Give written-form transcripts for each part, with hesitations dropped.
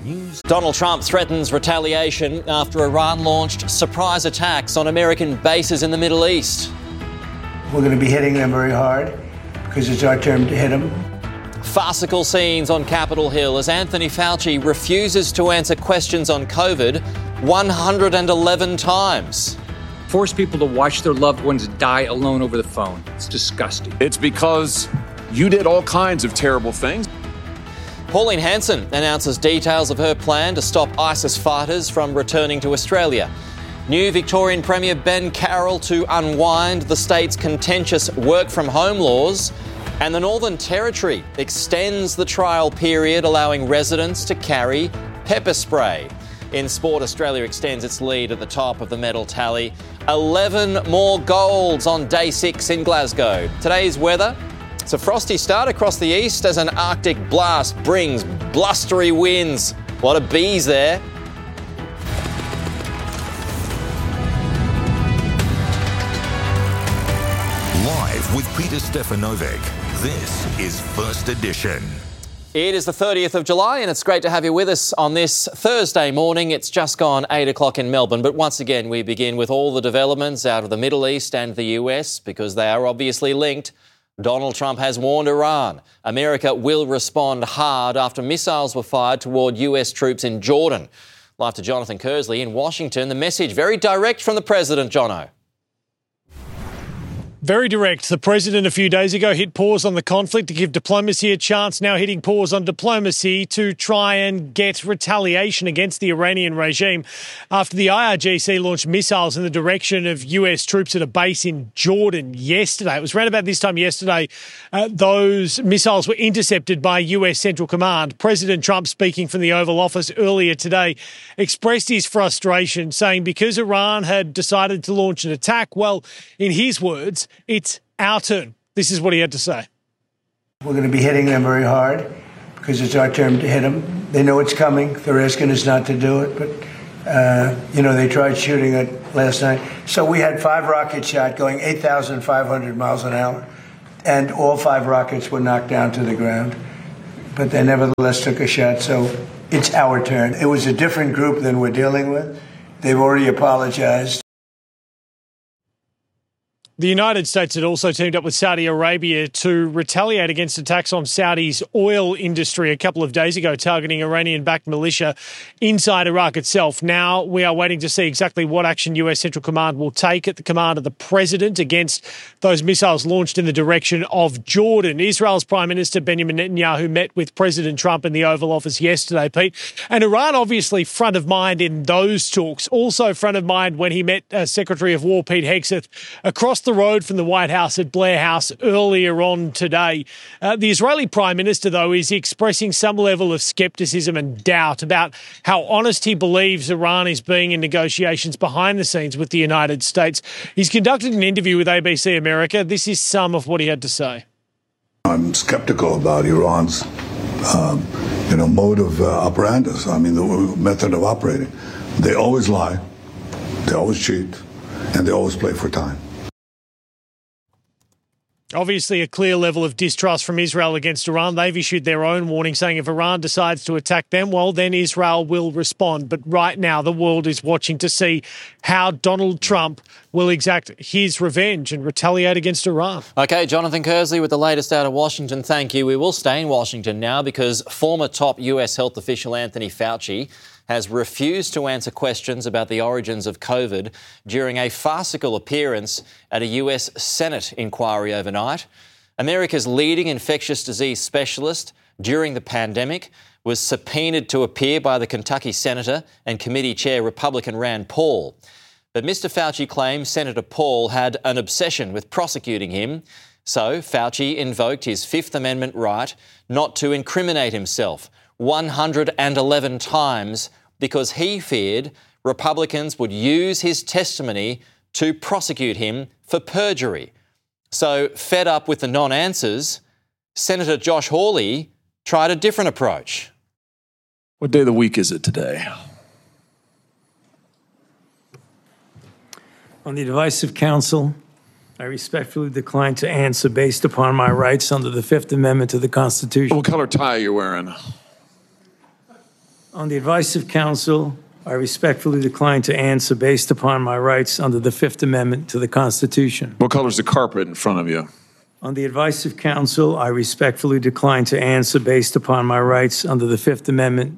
News. Donald Trump threatens retaliation after Iran launched surprise attacks on American bases in the Middle East. We're going to be hitting them very hard because it's our turn to hit them. Farcical scenes on Capitol Hill as Anthony Fauci refuses to answer questions on COVID 111 times. Force people to watch their loved ones die alone over the phone. It's disgusting. It's because you did all kinds of terrible things. Pauline Hanson announces details of her plan to stop ISIS fighters from returning to Australia. New Victorian Premier Ben Carroll to unwind the state's contentious work-from-home laws. And the Northern Territory extends the trial period, allowing residents to carry pepper spray. In sport, Australia extends its lead at the top of the medal tally. 11 more golds on day 6 in Glasgow. Today's weather, it's a frosty start across the east as an Arctic blast brings blustery winds. A lot of bees there. Live with Peter Stefanovic, this is First Edition. It is the 30th of July and it's great to have you with us on this Thursday morning. It's just gone 8 o'clock in Melbourne, but once again we begin with all the developments out of the Middle East and the US because they are obviously linked. Donald Trump has warned Iran America will respond hard after missiles were fired toward US troops in Jordan. Live to Jonathan Kersley in Washington. The message very direct from the President, Jono. Very direct. The president a few days ago hit pause on the conflict to give diplomacy a chance, now hitting pause on diplomacy to try and get retaliation against the Iranian regime after the IRGC launched missiles in the direction of US troops at a base in Jordan yesterday. It was around about this time yesterday those missiles were intercepted by US Central Command. President Trump, speaking from the Oval Office earlier today, expressed his frustration, saying because Iran had decided to launch an attack, well, in his words, it's our turn. This is what he had to say. We're going to be hitting them very hard because it's our turn to hit them. They know it's coming. They're asking us not to do it, but, they tried shooting it last night. So we had 5 rockets shot going 8,500 miles an hour, and all 5 rockets were knocked down to the ground. But they nevertheless took a shot, so it's our turn. It was a different group than we're dealing with. They've already apologized. The United States had also teamed up with Saudi Arabia to retaliate against attacks on Saudi's oil industry a couple of days ago, targeting Iranian-backed militia inside Iraq itself. Now we are waiting to see exactly what action US Central Command will take at the command of the president against those missiles launched in the direction of Jordan. Israel's Prime Minister Benjamin Netanyahu met with President Trump in the Oval Office yesterday, Pete. And Iran obviously front of mind in those talks. Also front of mind when he met Secretary of War Pete Hegseth across the road from the White House at Blair House earlier on today. The Israeli Prime Minister, though, is expressing some level of scepticism and doubt about how honest he believes Iran is being in negotiations behind the scenes with the United States. He's conducted an interview with ABC America. This is some of what he had to say. I'm skeptical about Iran's, mode of operandus. The method of operating. They always lie, they always cheat, and they always play for time. Obviously, a clear level of distrust from Israel against Iran. They've issued their own warning saying if Iran decides to attack them, well, then Israel will respond. But right now, the world is watching to see how Donald Trump will exact his revenge and retaliate against Iran. OK, Jonathan Kersley with the latest out of Washington. Thank you. We will stay in Washington now because former top US health official Anthony Fauci has refused to answer questions about the origins of COVID during a farcical appearance at a US Senate inquiry overnight. America's leading infectious disease specialist during the pandemic was subpoenaed to appear by the Kentucky Senator and committee chair Republican Rand Paul. But Mr. Fauci claims Senator Paul had an obsession with prosecuting him, so Fauci invoked his Fifth Amendment right not to incriminate himself 111 times because he feared Republicans would use his testimony to prosecute him for perjury. So, fed up with the non-answers, Senator Josh Hawley tried a different approach. What day of the week is it today? On the advice of counsel, I respectfully decline to answer based upon my rights under the Fifth Amendment to the Constitution. What color tie are you wearing? On the advice of counsel, I respectfully decline to answer based upon my rights under the Fifth Amendment to the Constitution. What color's the carpet in front of you? On the advice of counsel, I respectfully decline to answer based upon my rights under the Fifth Amendment.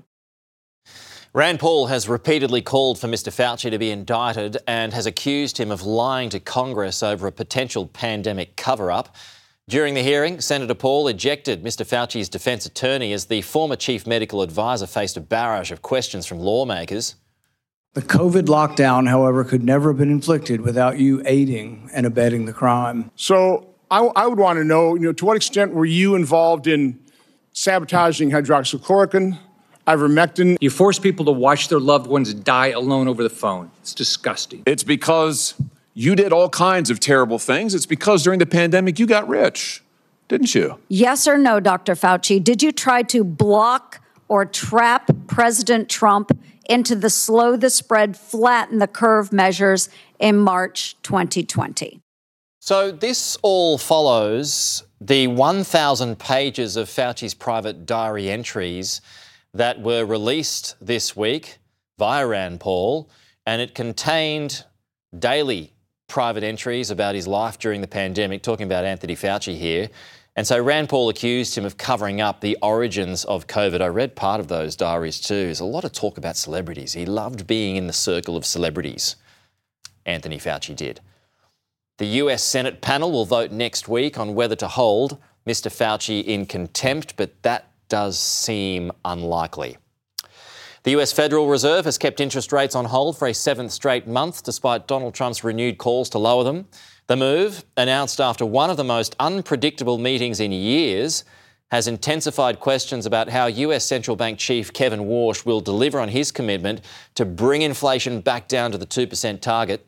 Rand Paul has repeatedly called for Mr. Fauci to be indicted and has accused him of lying to Congress over a potential pandemic cover-up. During the hearing, Senator Paul ejected Mr. Fauci's defence attorney as the former chief medical advisor faced a barrage of questions from lawmakers. The COVID lockdown, however, could never have been inflicted without you aiding and abetting the crime. So I would want to know, to what extent were you involved in sabotaging hydroxychloroquine, ivermectin? You force people to watch their loved ones die alone over the phone. It's disgusting. It's because you did all kinds of terrible things. It's because during the pandemic you got rich, didn't you? Yes or no, Dr. Fauci? Did you try to block or trap President Trump into the slow the spread, flatten the curve measures in March 2020? So this all follows the 1,000 pages of Fauci's private diary entries that were released this week via Rand Paul, and it contained daily private entries about his life during the pandemic, talking about Anthony Fauci here. And so Rand Paul accused him of covering up the origins of COVID. I read part of those diaries too. There's a lot of talk about celebrities. He loved being in the circle of celebrities. Anthony Fauci did. The US Senate panel will vote next week on whether to hold Mr. Fauci in contempt, but that does seem unlikely. The US Federal Reserve has kept interest rates on hold for a seventh straight month, despite Donald Trump's renewed calls to lower them. The move, announced after one of the most unpredictable meetings in years, has intensified questions about how US Central Bank Chief Kevin Warsh will deliver on his commitment to bring inflation back down to the 2% target.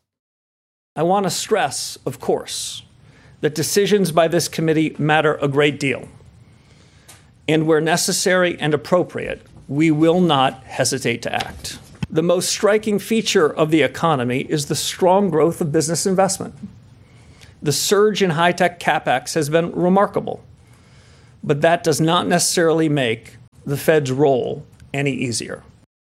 I want to stress, of course, that decisions by this committee matter a great deal. And where necessary and appropriate, we will not hesitate to act. The most striking feature of the economy is the strong growth of business investment. The surge in high-tech CapEx has been remarkable, but that does not necessarily make the Fed's role any easier.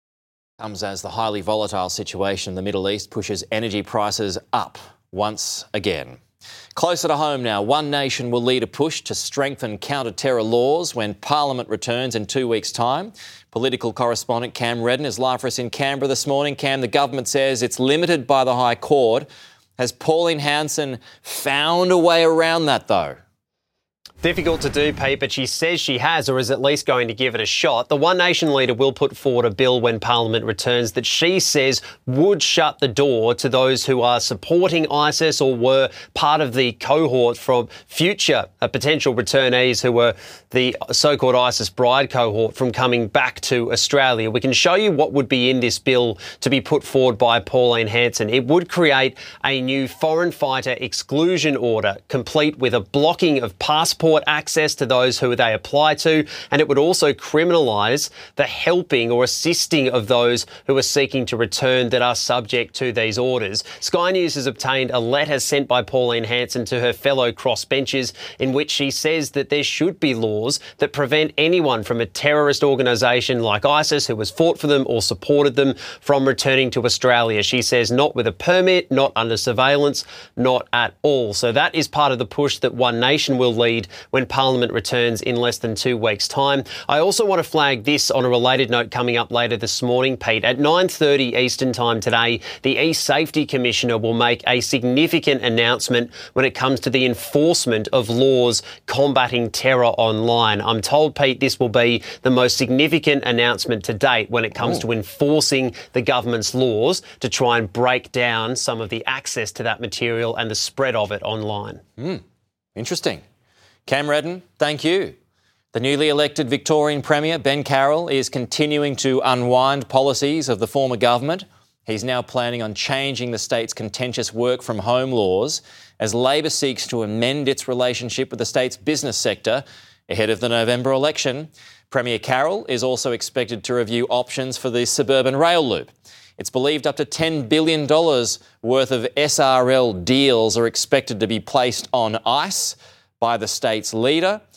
Comes as the highly volatile situation in the Middle East pushes energy prices up once again. Closer to home now, One Nation will lead a push to strengthen counter-terror laws when Parliament returns in 2 weeks' time. Political correspondent Cam Redden is live for us in Canberra this morning. Cam, the government says it's limited by the High Court. Has Pauline Hanson found a way around that, though? Difficult to do, Pete, but she says she has, or is at least going to give it a shot. The One Nation leader will put forward a bill when Parliament returns that she says would shut the door to those who are supporting ISIS or were part of the cohort from future potential returnees who were the so-called ISIS bride cohort from coming back to Australia. We can show you what would be in this bill to be put forward by Pauline Hanson. It would create a new foreign fighter exclusion order, complete with a blocking of passport access to those who they apply to, and it would also criminalise the helping or assisting of those who are seeking to return that are subject to these orders. Sky News has obtained a letter sent by Pauline Hanson to her fellow crossbenchers in which she says that there should be laws that prevent anyone from a terrorist organisation like ISIS who has fought for them or supported them from returning to Australia. She says not with a permit, not under surveillance, not at all. So that is part of the push that One Nation will lead when Parliament returns in less than 2 weeks' time. I also want to flag this on a related note coming up later this morning, Pete. At 9:30 Eastern Time today, the eSafety Commissioner will make a significant announcement when it comes to the enforcement of laws combating terror online. I'm told, Pete, this will be the most significant announcement to date when it comes to enforcing the government's laws to try and break down some of the access to that material and the spread of it online. Interesting. Cam Redden, thank you. The newly elected Victorian Premier, Ben Carroll, is continuing to unwind policies of the former government. He's now planning on changing the state's contentious work from home laws as Labor seeks to amend its relationship with the state's business sector ahead of the November election. Premier Carroll is also expected to review options for the suburban rail loop. It's believed up to $10 billion worth of SRL deals are expected to be placed on ice by the state's leader.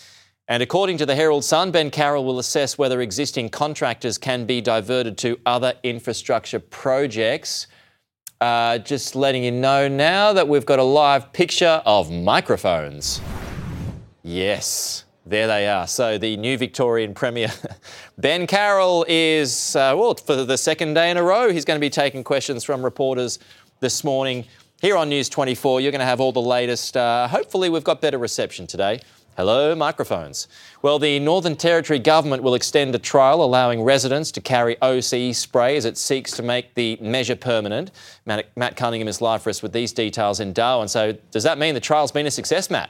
And according to the Herald Sun, Ben Carroll will assess whether existing contractors can be diverted to other infrastructure projects. Just letting you know now that we've got a live picture of microphones. Yes, there they are. So the new Victorian Premier, Ben Carroll, is, for the second day in a row, he's going to be taking questions from reporters this morning. Here on News 24, you're going to have all the latest. Hopefully we've got better reception today. Hello, microphones. Well, the Northern Territory government will extend a trial allowing residents to carry OC spray as it seeks to make the measure permanent. Matt Cunningham is live for us with these details in Darwin. So does that mean the trial's been a success, Matt?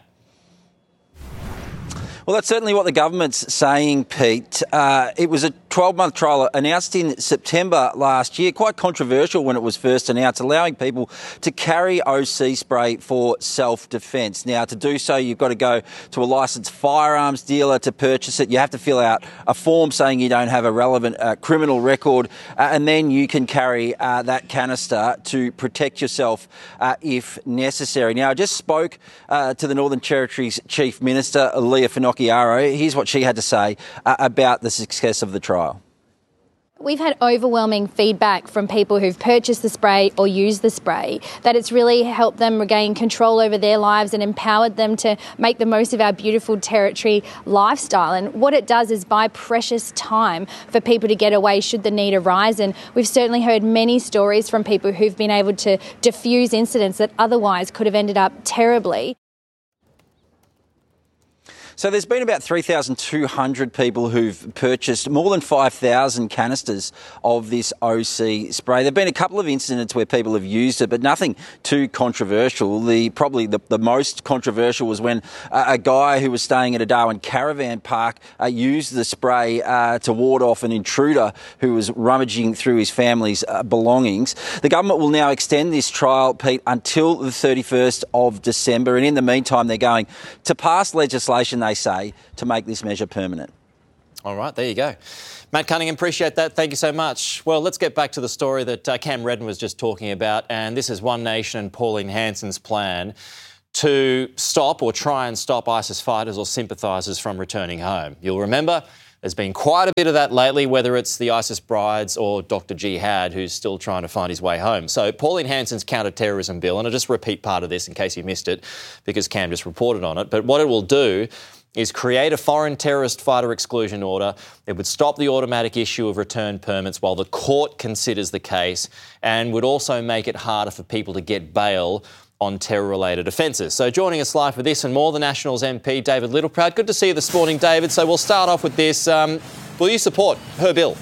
Well, that's certainly what the government's saying, Pete. It was a 12-month trial announced in September last year, quite controversial when it was first announced, allowing people to carry OC spray for self-defence. Now, to do so, you've got to go to a licensed firearms dealer to purchase it. You have to fill out a form saying you don't have a relevant criminal record, and then you can carry that canister to protect yourself if necessary. Now, I just spoke to the Northern Territory's Chief Minister, Leah Finocchiaro. Here's what she had to say about the success of the trial. We've had overwhelming feedback from people who've purchased the spray or used the spray that it's really helped them regain control over their lives and empowered them to make the most of our beautiful Territory lifestyle. And what it does is buy precious time for people to get away should the need arise. And we've certainly heard many stories from people who've been able to diffuse incidents that otherwise could have ended up terribly. So there's been about 3,200 people who've purchased more than 5,000 canisters of this OC spray. There have been a couple of incidents where people have used it, but nothing too controversial. Probably the most controversial was when a guy who was staying at a Darwin caravan park used the spray to ward off an intruder who was rummaging through his family's belongings. The government will now extend this trial, Pete, until the 31st of December. And in the meantime, they're going to pass legislation, they say, to make this measure permanent. All right, there you go. Matt Cunningham, appreciate that. Thank you so much. Well, let's get back to the story that Cam Redden was just talking about, and this is One Nation and Pauline Hanson's plan to stop or try and stop ISIS fighters or sympathisers from returning home. You'll remember there's been quite a bit of that lately, whether it's the ISIS brides or Dr. Jihad, who's still trying to find his way home. So Pauline Hanson's counter-terrorism bill, and I'll just repeat part of this in case you missed it because Cam just reported on it, but what it will do is create a foreign terrorist fighter exclusion order. It would stop the automatic issue of return permits while the court considers the case, and would also make it harder for people to get bail on terror-related offences. So joining us live for this and more, the Nationals MP, David Littleproud. Good to see you this morning, David. So we'll start off with this. Will you support her bill?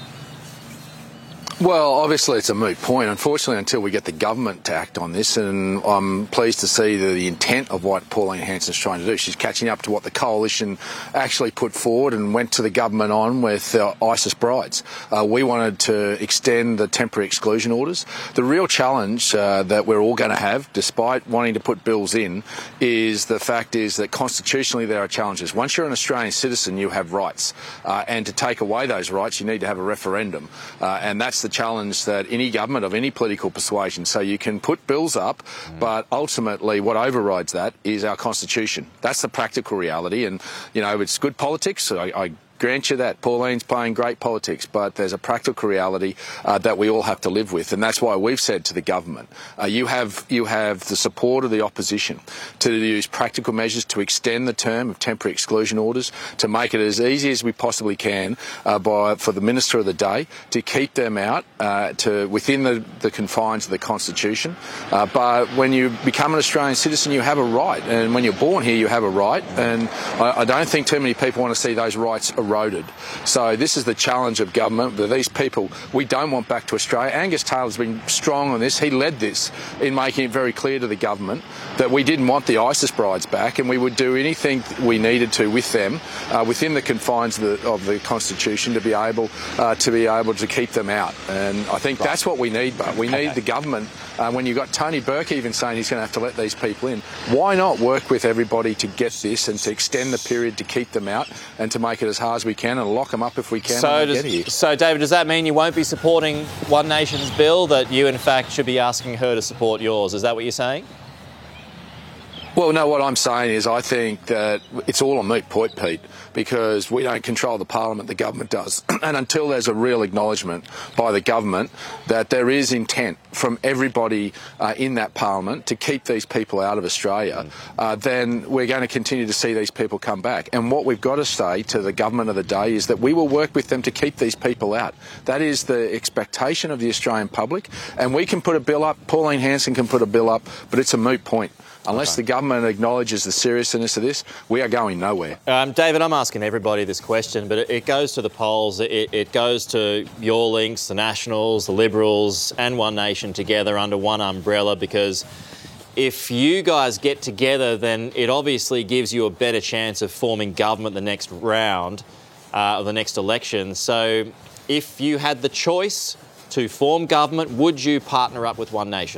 Well, obviously it's a moot point, unfortunately, until we get the government to act on this, and I'm pleased to see the intent of what Pauline Hanson's trying to do. She's catching up to what the coalition actually put forward and went to the government on with ISIS brides. We wanted to extend the temporary exclusion orders. The real challenge that we're all going to have, despite wanting to put bills in, is the fact is that constitutionally there are challenges. Once you're an Australian citizen, you have rights, and to take away those rights, you need to have a referendum, and that's the challenge that any government of any political persuasion. So you can put bills up, but ultimately what overrides that is our constitution. That's the practical reality, and you know, it's good politics. I grant you that. Pauline's playing great politics, but there's a practical reality that we all have to live with, and that's why we've said to the government, you have the support of the opposition to use practical measures to extend the term of temporary exclusion orders, to make it as easy as we possibly can for the Minister of the Day to keep them out within the confines of the Constitution. But when you become an Australian citizen, you have a right, and when you're born here, you have a right, and I don't think too many people want to see those rights eroded. So this is the challenge of government. That these people we don't want back to Australia. Angus Taylor's been strong on this. He led this in making it very clear to the government that we didn't want the ISIS brides back, and we would do anything we needed to with them within the confines of the Constitution to be able to keep them out. And I think that's what we need. But we need the government. When you've got Tony Burke even saying he's going to have to let these people in, why not work with everybody to get this and to extend the period to keep them out and to make it as hard as we can and lock them up if we can. So, David, does that mean you won't be supporting One Nation's bill, that you, in fact, should be asking her to support yours? Is that what you're saying? Well, no, what I'm saying is I think that it's all a moot point, Pete, because we don't control the parliament, the government does. And until there's a real acknowledgement by the government that there is intent from everybody in that parliament to keep these people out of Australia, then we're going to continue to see these people come back. And what we've got to say to the government of the day is that we will work with them to keep these people out. That is the expectation of the Australian public. And we can put a bill up, Pauline Hanson can put a bill up, but it's a moot point. Unless the government acknowledges the seriousness of this, we are going nowhere. David, I'm asking everybody this question, but it goes to the polls, it goes to your links, the Nationals, the Liberals and One Nation together under one umbrella, because if you guys get together, then it obviously gives you a better chance of forming government the next round, or the next election. So if you had the choice to form government, would you partner up with One Nation?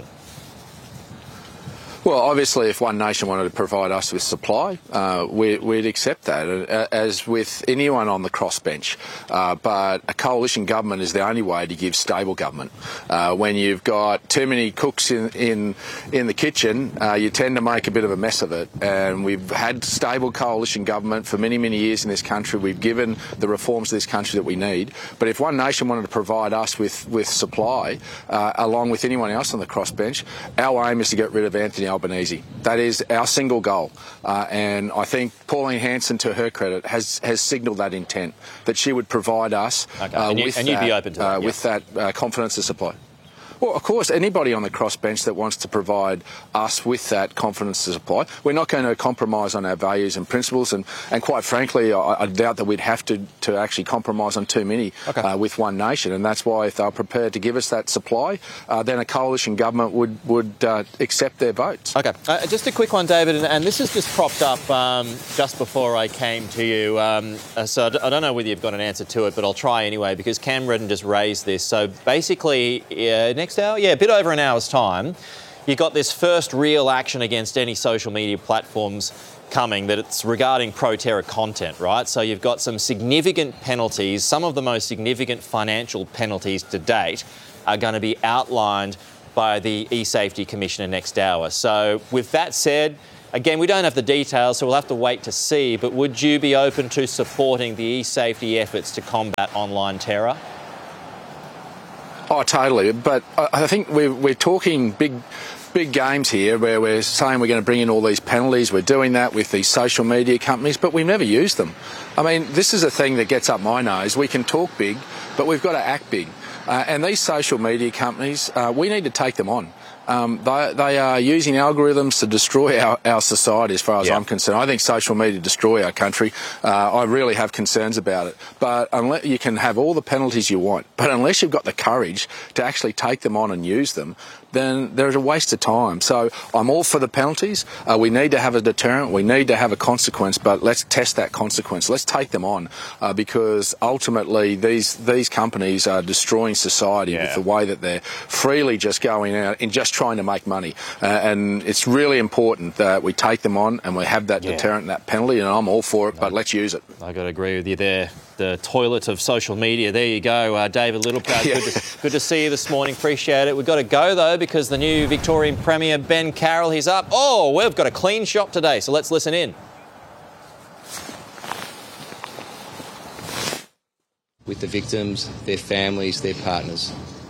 Well, obviously, if One Nation wanted to provide us with supply, we'd accept that, as with anyone on the crossbench. But a coalition government is the only way to give stable government. When you've got too many cooks in the kitchen, you tend to make a bit of a mess of it. And we've had stable coalition government for many, many years in this country. We've given the reforms to this country that we need. But if One Nation wanted to provide us with supply, along with anyone else on the crossbench, our aim is to get rid of Anthony Albanese. That is our single goal. And I think Pauline Hanson, to her credit, has signalled that intent, that she would provide us you'd be open to that, with that confidence to supply. Well, of course, anybody on the crossbench that wants to provide us with that confidence to supply, we're not going to compromise on our values and principles. And quite frankly, I doubt that we'd have to actually compromise on too many with One Nation. And that's why if they're prepared to give us that supply, then a coalition government would accept their votes. Okay. Just a quick one, David, and this has just propped up just before I came to you. So I don't know whether you've got an answer to it, but I'll try anyway, because Cam Redden just raised this. So basically, next hour? Yeah, a bit over an hour's time. You got this first real action against any social media platforms coming, that it's regarding pro-terror content, right? So you've got some significant penalties. Some of the most significant financial penalties to date are going to be outlined by the eSafety Commissioner next hour. So with that said, again, we don't have the details, so we'll have to wait to see, but would you be open to supporting the eSafety efforts to combat online terror? Oh, totally. But I think we're talking big games here, where we're saying we're going to bring in all these penalties. We're doing that with these social media companies, but we've never used them. I mean, this is a thing that gets up my nose. We can talk big, but we've got to act big. And these social media companies, we need to take them on. They are using algorithms to destroy our society, as far as I'm concerned. I think social media destroy our country. I really have concerns about it. But unless you can have all the penalties you want, but unless you've got the courage to actually take them on and use them, then there's a waste of time. So I'm all for the penalties. We need to have a deterrent. We need to have a consequence, but let's test that consequence. Let's take them on, because ultimately these companies are destroying society with the way that they're freely just going out and just trying to make money. And it's really important that we take them on and we have that deterrent and that penalty, and I'm all for it, but let's use it. I've got to agree with you there. The toilet of social media. There you go, David Littleproud. Good to see you this morning. Appreciate it. We've got to go, though, because the new Victorian Premier, Ben Carroll, he's up. Oh, we've got a clean shot today, so let's listen in. With the victims, their families, their partners.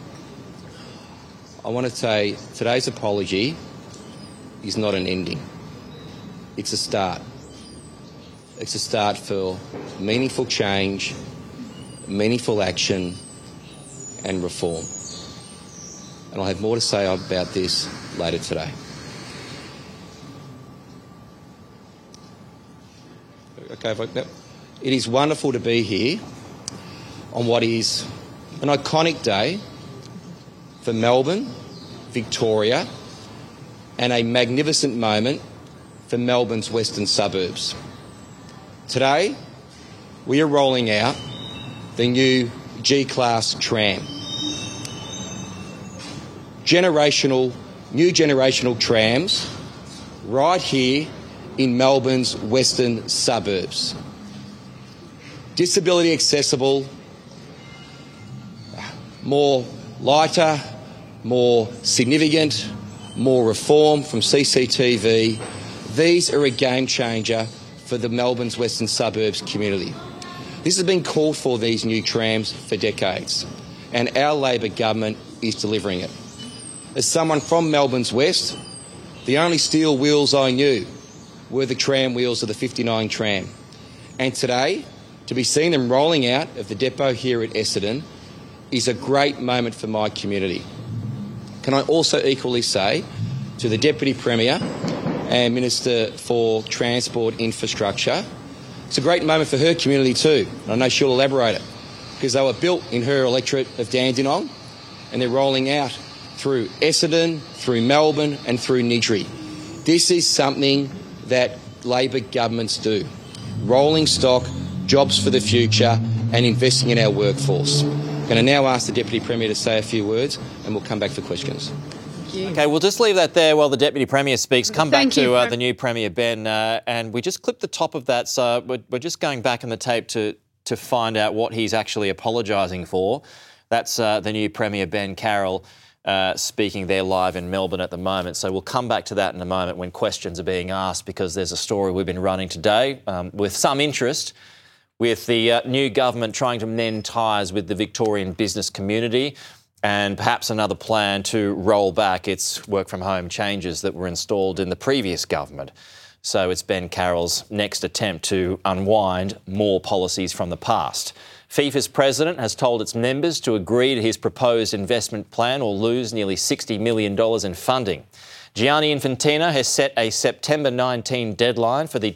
I want to say today's apology is not an ending. It's a start. It's a start for meaningful change, meaningful action and reform. And I'll have more to say about this later today. Okay, it is wonderful to be here on what is an iconic day for Melbourne, Victoria, and a magnificent moment for Melbourne's western suburbs. Today, we are rolling out the new G-Class tram. New generational trams right here in Melbourne's western suburbs. Disability accessible, more lighter, more significant, more reform from CCTV These are a game changer for the Melbourne's western suburbs community. This has been called for, these new trams, for decades, and our Labor government is delivering it. As someone from Melbourne's west, the only steel wheels I knew were the tram wheels of the 59 tram. And today, to be seen them rolling out of the depot here at Essendon is a great moment for my community. Can I also equally say to the Deputy Premier and Minister for Transport Infrastructure, it's a great moment for her community too. And I know she'll elaborate it, because they were built in her electorate of Dandenong, and they're rolling out through Essendon, through Melbourne and through Niddrie. This is something that Labor governments do. Rolling stock, jobs for the future and investing in our workforce. I'm going to now ask the Deputy Premier to say a few words and we'll come back for questions. Okay, we'll just leave that there while the Deputy Premier speaks. Come back to the new Premier, Ben, and we just clipped the top of that, so we're just going back in the tape to find out what he's actually apologising for. That's the new Premier, Ben Carroll, speaking there live in Melbourne at the moment. So we'll come back to that in a moment when questions are being asked, because there's a story we've been running today with some interest, with the new government trying to mend ties with the Victorian business community, and perhaps another plan to roll back its work-from-home changes that were installed in the previous government. So it's Ben Carroll's next attempt to unwind more policies from the past. FIFA's president has told its members to agree to his proposed investment plan or lose nearly $60 million in funding. Gianni Infantino has set a September 19 deadline for the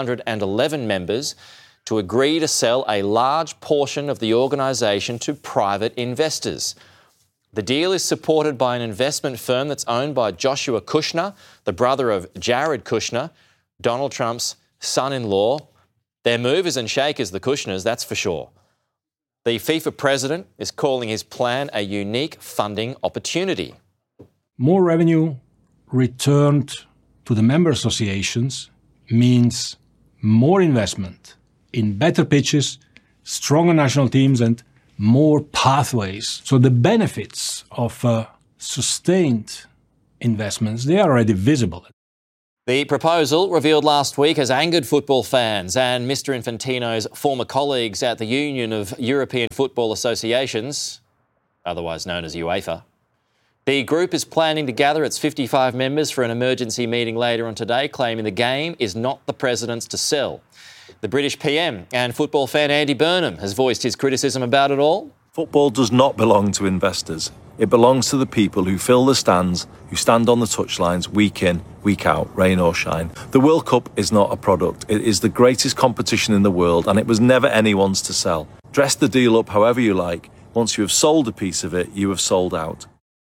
211 members to agree to sell a large portion of the organisation to private investors. The deal is supported by an investment firm that's owned by Joshua Kushner, the brother of Jared Kushner, Donald Trump's son-in-law. Their move isn't shake as the Kushners, that's for sure. The FIFA president is calling his plan a unique funding opportunity. More revenue returned to the member associations means more investment in better pitches, stronger national teams and more pathways. So the benefits of sustained investments, they are already visible. The proposal, revealed last week, has angered football fans and Mr Infantino's former colleagues at the Union of European Football Associations, otherwise known as UEFA. The group is planning to gather its 55 members for an emergency meeting later on today, claiming the game is not the president's to sell. The British PM and football fan Andy Burnham has voiced his criticism about it all. Football does not belong to investors. It belongs to the people who fill the stands, who stand on the touchlines week in, week out, rain or shine. The World Cup is not a product. It is the greatest competition in the world, and it was never anyone's to sell. Dress the deal up however you like. Once you have sold a piece of it, you have sold out.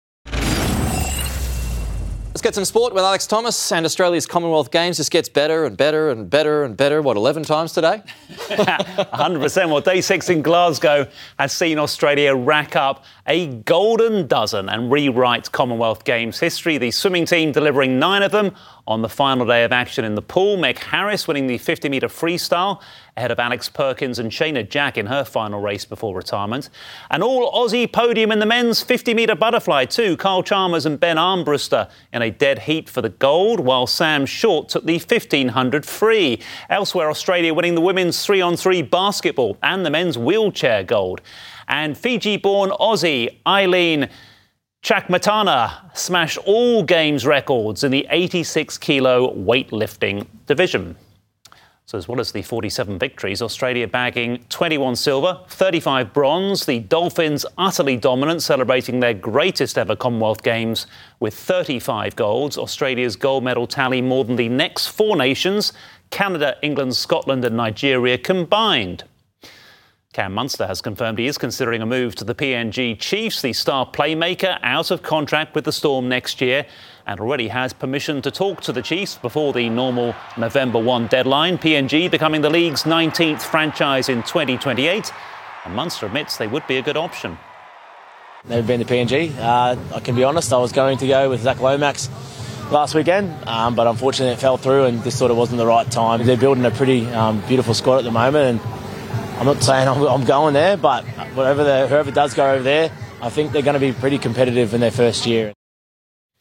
Let's get some sport with Alex Thomas, and Australia's Commonwealth Games just gets better and better and better and better. What, 11 times today? 100%. Well, day 6 in Glasgow has seen Australia rack up a golden dozen and rewrite Commonwealth Games history. The swimming team delivering 9 of them on the final day of action in the pool. Meg Harris winning the 50-metre freestyle ahead of Alex Perkins and Shayna Jack in her final race before retirement. An all-Aussie podium in the men's 50-metre butterfly too. Kyle Chalmers and Ben Armbruster in a dead heat for the gold, while Sam Short took the 1500 free. Elsewhere, Australia winning the women's 3-on-3 basketball and the men's wheelchair gold. And Fiji-born Aussie Eileen Chakmatana smashed all Games records in the 86-kilo weightlifting division. So as well as the 47 victories, Australia bagging 21 silver, 35 bronze. The Dolphins utterly dominant, celebrating their greatest ever Commonwealth Games with 35 golds. Australia's gold medal tally more than the next 4 nations, Canada, England, Scotland and Nigeria combined. Cam Munster has confirmed he is considering a move to the PNG Chiefs. The star playmaker out of contract with the Storm next year and already has permission to talk to the Chiefs before the normal November 1 deadline. PNG becoming the league's 19th franchise in 2028. And Munster admits they would be a good option. Never been to PNG. I can be honest, I was going to go with Zach Lomax last weekend, but unfortunately it fell through and this sort of wasn't the right time. They're building a pretty beautiful squad at the moment, and I'm not saying I'm going there, but whoever does go over there, I think they're going to be pretty competitive in their first year.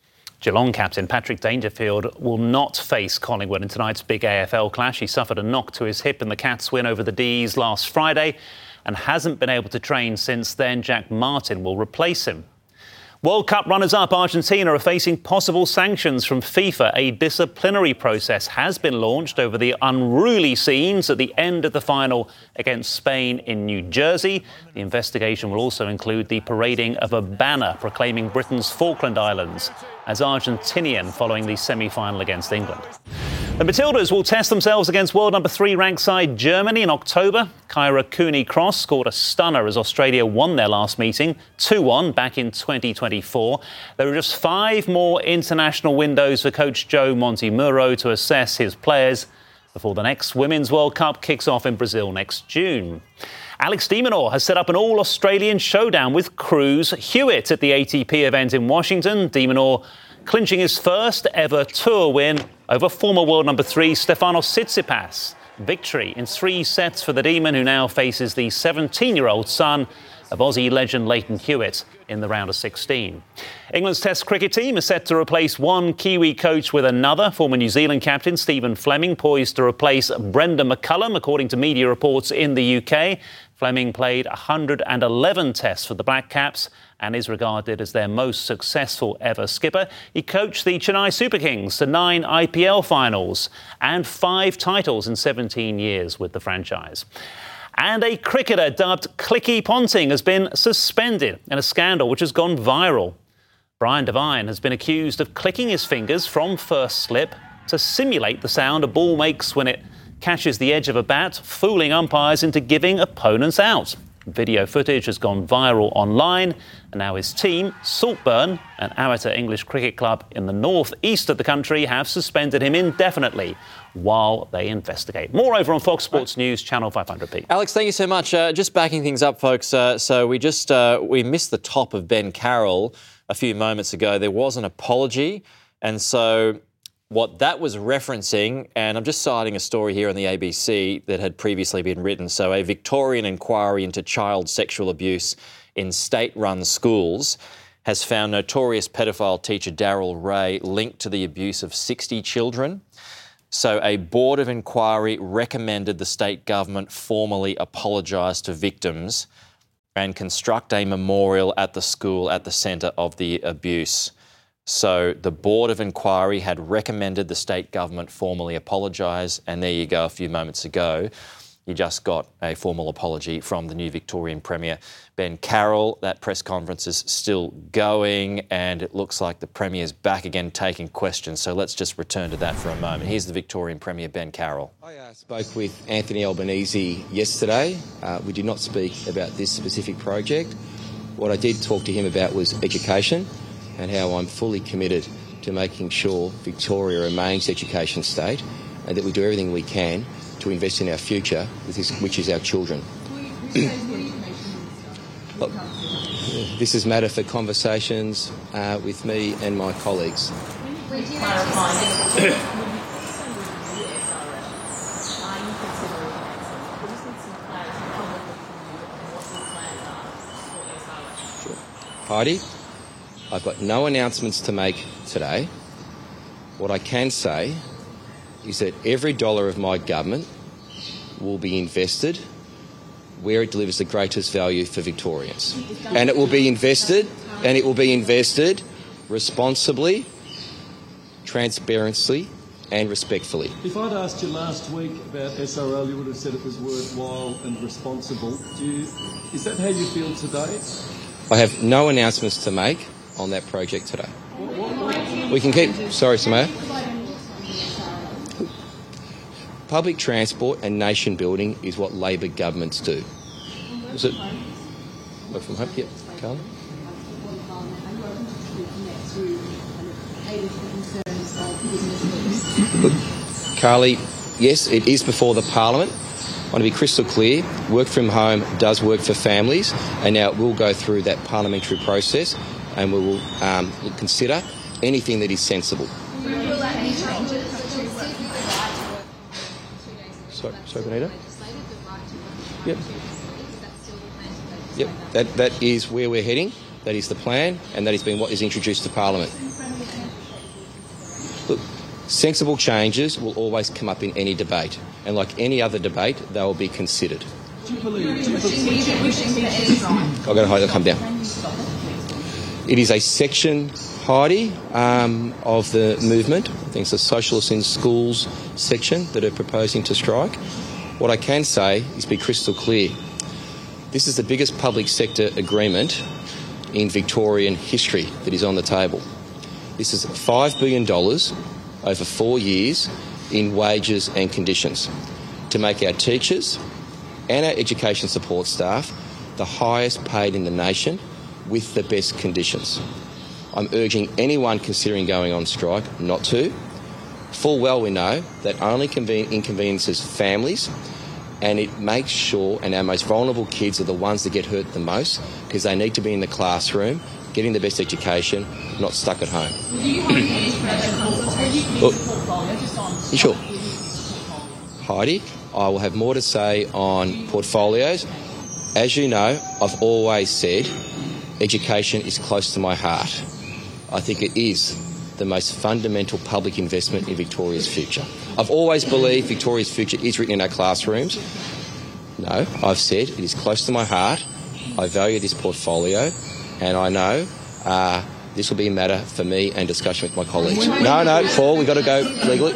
Geelong captain Patrick Dangerfield will not face Collingwood in tonight's big AFL clash. He suffered a knock to his hip in the Cats' win over the D's last Friday and hasn't been able to train since then. Jack Martin will replace him. World Cup runners-up Argentina are facing possible sanctions from FIFA. A disciplinary process has been launched over the unruly scenes at the end of the final against Spain in New Jersey. The investigation will also include the parading of a banner proclaiming Britain's Falkland Islands as Argentinian following the semi-final against England. The Matildas will test themselves against world number 3 ranked side Germany in October. Kyra Cooney-Cross scored a stunner as Australia won their last meeting 2-1 back in 2024. There are just 5 more international windows for coach Joe Montemurro to assess his players before the next Women's World Cup kicks off in Brazil next June. Alex de Minaur has set up an all-Australian showdown with Cruz Hewitt at the ATP event in Washington. De Minaur clinching his first ever tour win over former world number 3 Stefanos Tsitsipas. Victory in 3 sets for the Demon, who now faces the 17-year-old son of Aussie legend Leighton Hewitt in the round of 16. England's Test cricket team is set to replace one Kiwi coach with another. Former New Zealand captain Stephen Fleming poised to replace Brenda McCullum, according to media reports in the UK. Fleming played 111 tests for the Black Caps and is regarded as their most successful ever skipper. He coached the Chennai Super Kings to 9 IPL finals and 5 titles in 17 years with the franchise. And a cricketer dubbed Clicky Ponting has been suspended in a scandal which has gone viral. Brian Devine has been accused of clicking his fingers from first slip to simulate the sound a ball makes when it catches the edge of a bat, fooling umpires into giving opponents out. Video footage has gone viral online, and now his team, Saltburn, an amateur English cricket club in the north-east of the country, have suspended him indefinitely while they investigate. More over on Fox Sports News, Channel 500p. Alex, thank you so much. Just backing things up, folks. So we missed the top of Ben Carroll a few moments ago. There was an apology, and so what that was referencing, and I'm just citing a story here on the ABC that had previously been written. So a Victorian inquiry into child sexual abuse in state-run schools has found notorious pedophile teacher Darryl Ray linked to the abuse of 60 children. So a board of inquiry recommended the state government formally apologise to victims and construct a memorial at the school at the centre of the abuse. So the Board of Inquiry had recommended the state government formally apologise, and there you go, a few moments ago, you just got a formal apology from the new Victorian Premier, Ben Carroll. That press conference is still going, and it looks like the Premier's back again taking questions. So let's just return to that for a moment. Here's the Victorian Premier, Ben Carroll. I spoke with Anthony Albanese yesterday. We did not speak about this specific project. What I did talk to him about was education, and how I'm fully committed to making sure Victoria remains education state and that we do everything we can to invest in our future, which is our children. This is matter for conversations with me and my colleagues. Heidi, I've got no announcements to make today. What I can say is that every dollar of my government will be invested where it delivers the greatest value for Victorians. And it will be invested responsibly, transparently and respectfully. If I'd asked you last week about SRL, you would have said it was worthwhile and responsible. Is that how you feel today? I have no announcements to make on that project today. We can keep... Sorry, Samaya. Public transport and nation building is what Labor governments do. Is it... Work from home? Yep. Carly? Look, Carly, yes, it is before the Parliament. I want to be crystal clear, work from home does work for families, and now it will go through that parliamentary process, and we will consider anything that is sensible. Sorry, Benita? Yep, that is where we're heading. That is the plan, and that has been what is introduced to Parliament. Sensible changes will always come up in any debate, and like any other debate, they will be considered. Do you believe I've got to calm down. It is a section, Heidi, of the movement. I think it's the Socialists in Schools section that are proposing to strike. What I can say is be crystal clear. This is the biggest public sector agreement in Victorian history that is on the table. This is $5 billion over 4 years in wages and conditions to make our teachers and our education support staff the highest paid in the nation with the best conditions. I'm urging anyone considering going on strike not to. Full well we know that only inconveniences families, and it makes sure, and our most vulnerable kids are the ones that get hurt the most because they need to be in the classroom, getting the best education, not stuck at home. You sure? Heidi, I will have more to say on portfolios. As you know, I've always said education is close to my heart. I think it is the most fundamental public investment in Victoria's future. I've always believed Victoria's future is written in our classrooms. No, I've said it is close to my heart. I value this portfolio, and I know this will be a matter for me and discussion with my colleagues. No, Paul, we've got to go legally.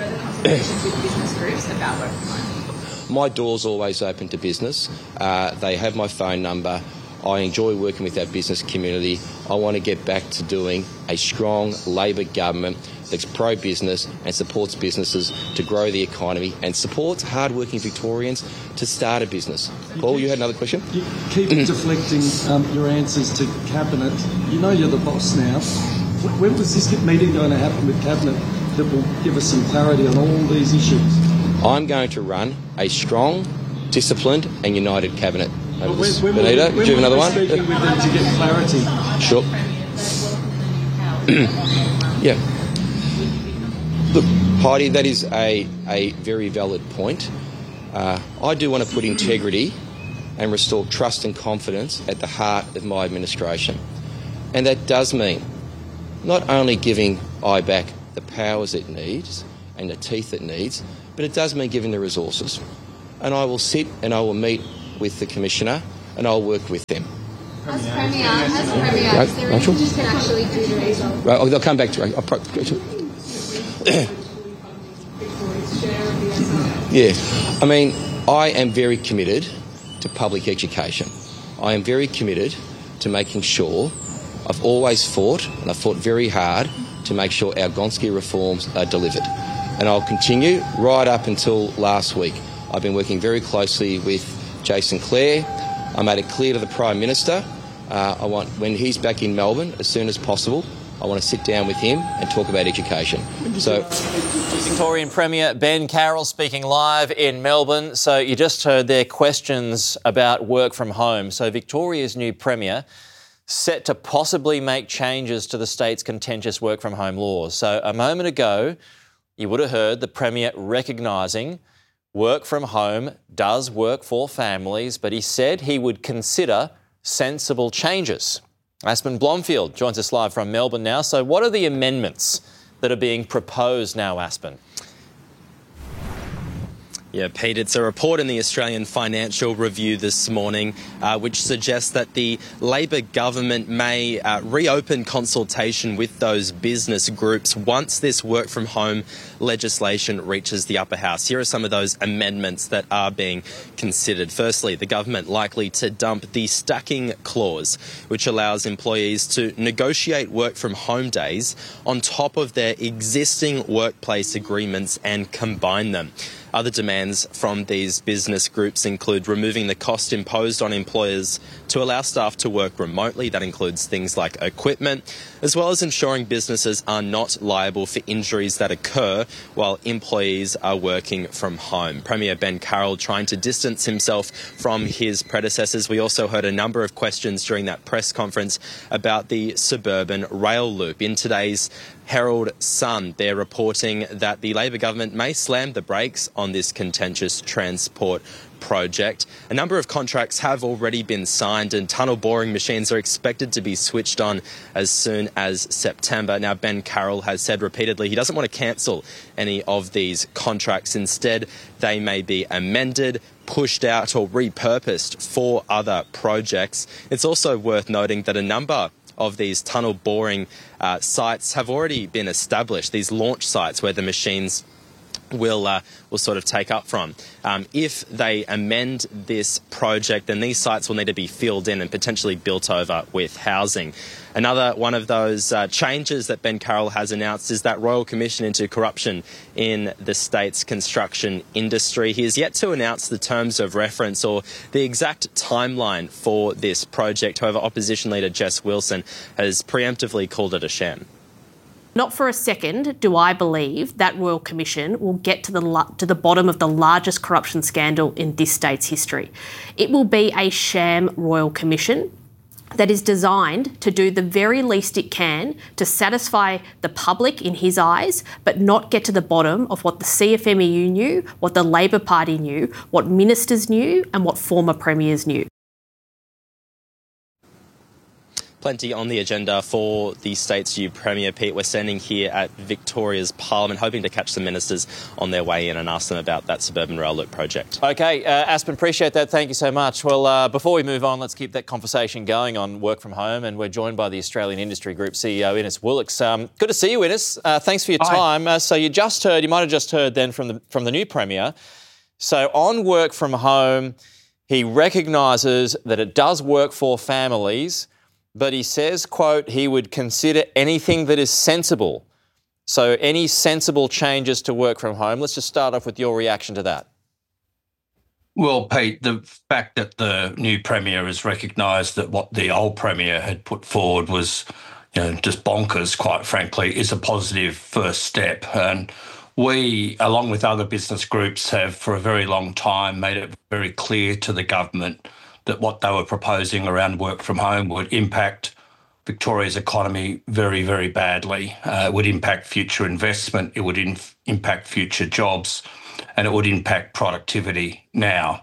My door's always open to business. They have my phone number. I enjoy working with our business community. I want to get back to doing a strong Labor government that's pro-business and supports businesses to grow the economy and supports hard-working Victorians to start a business. Paul, you had another question? You keep deflecting your answers to Cabinet. You know you're the boss now. When was this meeting going to happen with Cabinet that will give us some clarity on all these issues? I'm going to run a strong, disciplined and united Cabinet. Benita, do you have another one? Speaking with them to get clarity. Sure. Yeah. Look, Heidi, that is a very valid point. I do want to put integrity and restore trust and confidence at the heart of my administration. And that does mean not only giving IBAC the powers it needs and the teeth it needs, but it does mean giving the resources. And I will sit and I will meet with the Commissioner and I'll work with them. As Premier, is there anything you can actually do to resolve? Right, I'll come back to it. Yeah, I mean, I am very committed to public education. I am very committed to making sure, I've always fought, and I've fought very hard to make sure our Gonski reforms are delivered. And I'll continue right up until last week. I've been working very closely with Jason Clare. I made it clear to the Prime Minister, when he's back in Melbourne as soon as possible, I want to sit down with him and talk about education. So, Victorian Premier Ben Carroll speaking live in Melbourne. So you just heard their questions about work from home. So Victoria's new Premier set to possibly make changes to the state's contentious work from home laws. So a moment ago, you would have heard the Premier recognising work from home does work for families, but he said he would consider sensible changes. Aspen Blomfield joins us live from Melbourne now. So what are the amendments that are being proposed now, Aspen? Yeah, Pete, it's a report in the Australian Financial Review this morning which suggests that the Labor government may reopen consultation with those business groups once this work from home legislation reaches the upper house. Here are some of those amendments that are being considered. Firstly, the government likely to dump the stacking clause, which allows employees to negotiate work from home days on top of their existing workplace agreements and combine them. Other demands from these business groups include removing the cost imposed on employers to allow staff to work remotely. That includes things like equipment, as well as ensuring businesses are not liable for injuries that occur while employees are working from home. Premier Ben Carroll trying to distance himself from his predecessors. We also heard a number of questions during that press conference about the suburban rail loop. In today's Herald Sun, they're reporting that the Labor government may slam the brakes on this contentious transport project. A number of contracts have already been signed and tunnel boring machines are expected to be switched on as soon as September. Now, Ben Carroll has said repeatedly he doesn't want to cancel any of these contracts. Instead, they may be amended, pushed out or repurposed for other projects. It's also worth noting that a number of these tunnel boring sites have already been established, these launch sites where the machines will sort of take up from. If they amend this project, then these sites will need to be filled in and potentially built over with housing. Another one of those changes that Ben Carroll has announced is that Royal Commission into Corruption in the state's construction industry. He has yet to announce the terms of reference or the exact timeline for this project. However, Opposition Leader Jess Wilson has preemptively called it a sham. Not for a second do I believe that Royal Commission will get to the bottom of the largest corruption scandal in this state's history. It will be a sham Royal Commission that is designed to do the very least it can to satisfy the public in his eyes, but not get to the bottom of what the CFMEU knew, what the Labor Party knew, what ministers knew and what former premiers knew. Plenty on the agenda for the state's new Premier, Pete. We're standing here at Victoria's Parliament, hoping to catch the ministers on their way in and ask them about that suburban rail loop project. OK, Aspen, appreciate that. Thank you so much. Well, before we move on, let's keep that conversation going on work from home. And we're joined by the Australian Industry Group CEO, Innes Willox. Good to see you, Innes. Thanks for your time. So you might have just heard then from the new Premier. So on work from home, he recognises that it does work for families, but he says, quote, he would consider anything that is sensible. So any sensible changes to work from home. Let's just start off with your reaction to that. Well, Pete, the fact that the new Premier has recognised that what the old Premier had put forward was, just bonkers, quite frankly, is a positive first step. And we, along with other business groups, have for a very long time made it very clear to the government that what they were proposing around work from home would impact Victoria's economy very, very badly. It would impact future investment, it would impact future jobs, and it would impact productivity now.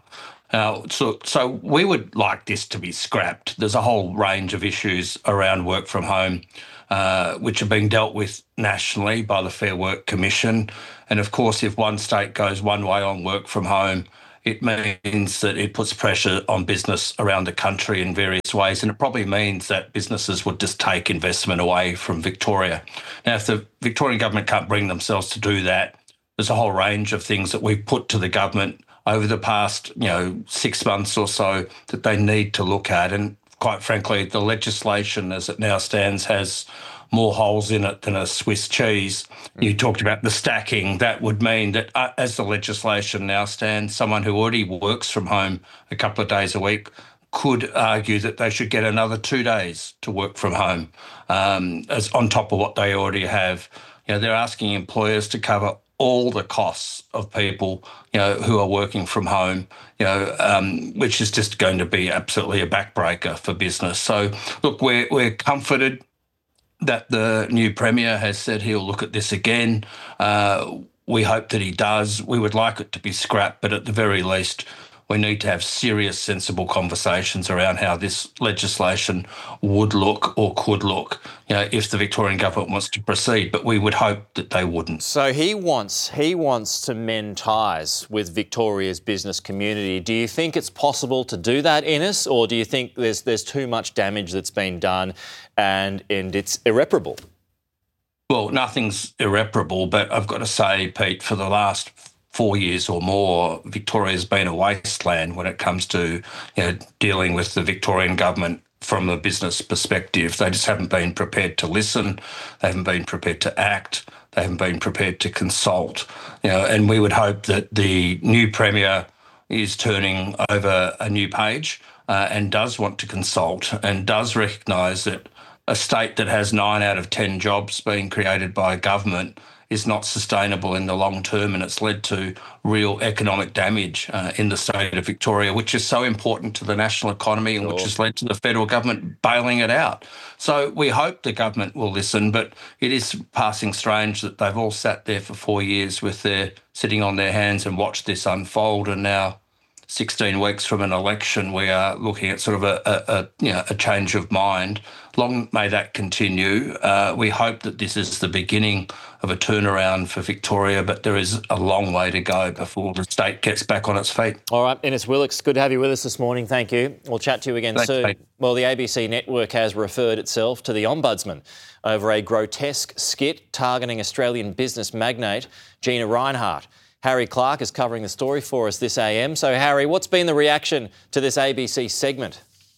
So we would like this to be scrapped. There's a whole range of issues around work from home which are being dealt with nationally by the Fair Work Commission. And of course, if one state goes one way on work from home, it means that it puts pressure on business around the country in various ways, and it probably means that businesses would just take investment away from Victoria. Now, if the Victorian government can't bring themselves to do that, there's a whole range of things that we've put to the government over the past, 6 months or so that they need to look at. And quite frankly, the legislation as it now stands has more holes in it than a Swiss cheese. You talked about the stacking. That would mean that as the legislation now stands, someone who already works from home a couple of days a week could argue that they should get another 2 days to work from home as on top of what they already have. They're asking employers to cover all the costs of people, who are working from home, which is just going to be absolutely a backbreaker for business. So, look, we're comforted that the new Premier has said he'll look at this again. We hope that he does. We would like it to be scrapped, but at the very least, we need to have serious, sensible conversations around how this legislation would look or could look, if the Victorian government wants to proceed. But we would hope that they wouldn't. So he wants to mend ties with Victoria's business community. Do you think it's possible to do that, Innes, or do you think there's too much damage that's been done and it's irreparable? Well, nothing's irreparable, but I've got to say, Pete, for the last 4 years or more, Victoria's been a wasteland when it comes to dealing with the Victorian government from a business perspective. They just haven't been prepared to listen. They haven't been prepared to act. They haven't been prepared to consult. And we would hope that the new Premier is turning over a new page and does want to consult and does recognise that a state that has 9 out of 10 jobs being created by government is not sustainable in the long term, and it's led to real economic damage in the state of Victoria, which is so important to the national economy and which has led to the federal government bailing it out. So we hope the government will listen, but it is passing strange that they've all sat there for 4 years sitting on their hands and watched this unfold, and now 16 weeks from an election, we are looking at sort of a change of mind. Long may that continue. We hope that this is the beginning of a turnaround for Victoria, but there is a long way to go before the state gets back on its feet. All right, Innes Willicks, good to have you with us this morning. Thank you. We'll chat to you again soon. Mate. Well, the ABC network has referred itself to the Ombudsman over a grotesque skit targeting Australian business magnate Gina Rinehart. Harry Clark is covering the story for us this AM. So, Harry, what's been the reaction to this ABC segment?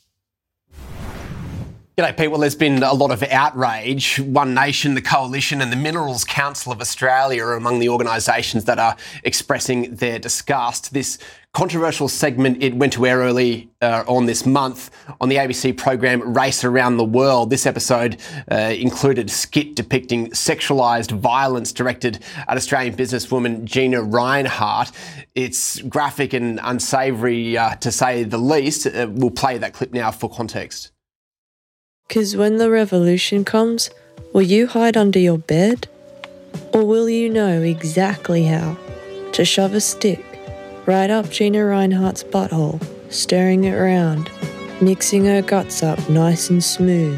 G'day, Pete. Well, there's been a lot of outrage. One Nation, the Coalition and the Minerals Council of Australia are among the organisations that are expressing their disgust. This controversial segment, it went to air early on this month on the ABC program Race Around the World. This episode included a skit depicting sexualised violence directed at Australian businesswoman Gina Rinehart. It's graphic and unsavoury, to say the least. We'll play that clip now for context. 'Cause when the revolution comes, will you hide under your bed? Or will you know exactly how to shove a stick right up Gina Rinehart's butthole, stirring it round, mixing her guts up nice and smooth?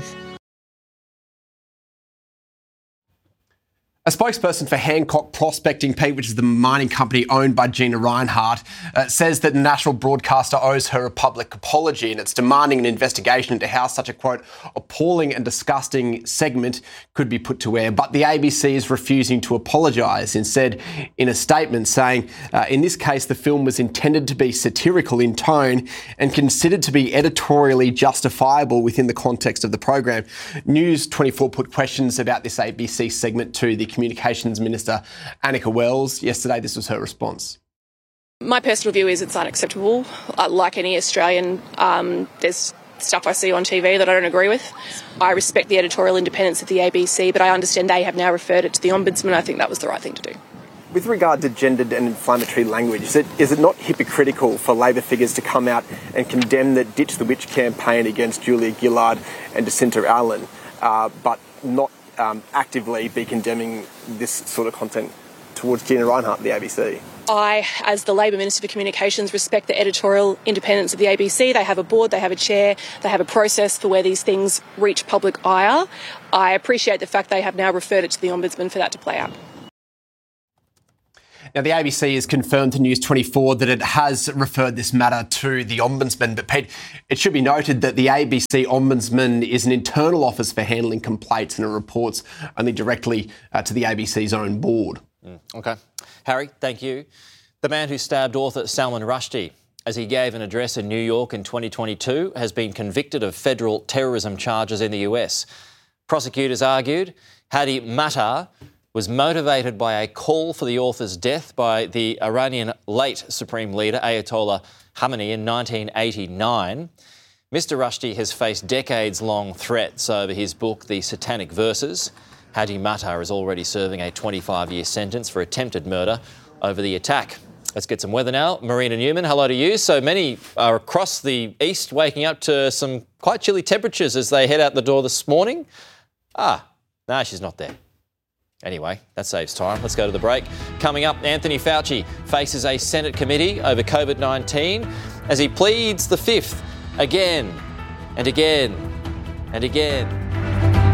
A spokesperson for Hancock Prospecting, Pete, which is the mining company owned by Gina Rinehart, says that the national broadcaster owes her a public apology, and it's demanding an investigation into how such a, quote, appalling and disgusting segment could be put to air. But the ABC is refusing to apologise, instead in a statement saying, in this case, the film was intended to be satirical in tone and considered to be editorially justifiable within the context of the program. News 24 put questions about this ABC segment to the Communications Minister Annika Wells. Yesterday, this was her response. My personal view is it's unacceptable. Like any Australian, there's stuff I see on TV that I don't agree with. I respect the editorial independence of the ABC, but I understand they have now referred it to the Ombudsman. I think that was the right thing to do. With regard to gendered and inflammatory language, is it not hypocritical for Labor figures to come out and condemn the Ditch the Witch campaign against Julia Gillard and Jacinta Allen, but not actively be condemning this sort of content towards Gina Rinehart, the ABC? I, as the Labor Minister for Communications, respect the editorial independence of the ABC. They have a board, they have a chair, they have a process for where these things reach public ire. I appreciate the fact they have now referred it to the Ombudsman for that to play out. Now, the ABC has confirmed to News 24 that it has referred this matter to the Ombudsman. But, Pete, it should be noted that the ABC Ombudsman is an internal office for handling complaints, and it reports only directly to the ABC's own board. OK. Harry, thank you. The man who stabbed author Salman Rushdie as he gave an address in New York in 2022 has been convicted of federal terrorism charges in the US. Prosecutors argued Hadi Matar was motivated by a call for the author's death by the Iranian late Supreme Leader Ayatollah Khamenei in 1989. Mr Rushdie has faced decades-long threats over his book, The Satanic Verses. Hadi Matar is already serving a 25-year sentence for attempted murder over the attack. Let's get some weather now. Marina Newman, hello to you. So many are across the east waking up to some quite chilly temperatures as they head out the door this morning. No, she's not there. Anyway, that saves time. Let's go to the break. Coming up, Anthony Fauci faces a Senate committee over COVID-19 as he pleads the fifth again and again and again